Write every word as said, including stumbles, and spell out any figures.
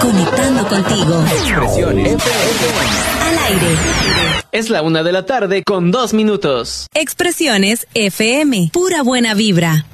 Conectando contigo. Expresiones F M. Al aire. Es la una de la tarde con dos minutos. Expresiones F M. Pura buena vibra.